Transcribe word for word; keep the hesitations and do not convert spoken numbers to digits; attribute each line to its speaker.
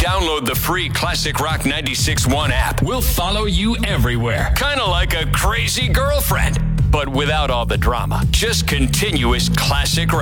Speaker 1: download the free Classic Rock ninety-six point one app. We'll follow you everywhere. Kind of like a crazy girlfriend, but without all the drama. Just continuous classic rock.